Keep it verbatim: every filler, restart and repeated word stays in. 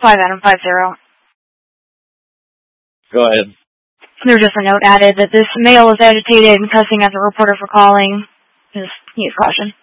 five Adam five zero. Go ahead. There's just a note added that this male is agitated and cussing at the reporter for calling. Just use caution.